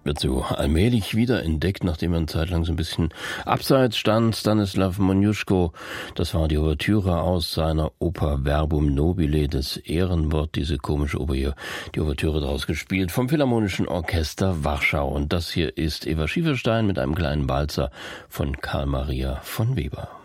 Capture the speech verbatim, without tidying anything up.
wird so allmählich wieder entdeckt, nachdem er eine Zeit lang so ein bisschen abseits stand. Stanislaw Moniuszko, das war die Ouvertüre aus seiner Oper Verbum Nobile, das Ehrenwort, diese komische Oper hier, die Ouvertüre daraus gespielt vom Philharmonischen Orchester Warschau. Und das hier ist Eva Schieferstein mit einem kleinen Walzer von Karl Maria von Weber.